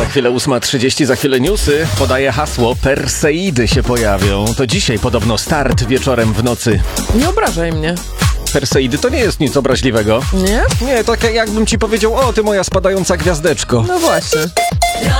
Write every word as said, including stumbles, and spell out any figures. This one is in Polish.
Za chwilę ósma trzydzieści, za chwilę newsy. Podaje hasło, Perseidy się pojawią. To dzisiaj podobno start wieczorem w nocy. Nie obrażaj mnie. Perseidy to nie jest nic obraźliwego. Nie? Nie, tak jakbym ci powiedział, o ty moja spadająca gwiazdeczko. No właśnie.